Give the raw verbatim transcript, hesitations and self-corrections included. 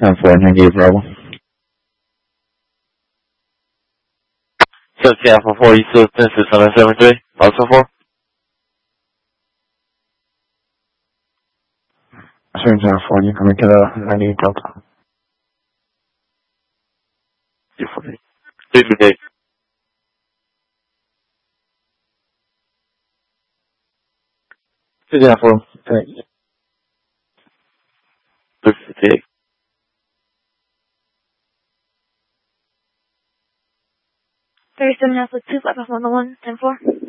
ten four, negative Bravo. seventeen Alpha four, you still ten six seven seven three, Alpha four? seventeen Alpha four, you coming to the ninety-eight Delta. two forty. three fifty-eight. seventeen Alpha four, three fifty-eight. thirty-seven Alpha two, Alpha one one, ten four.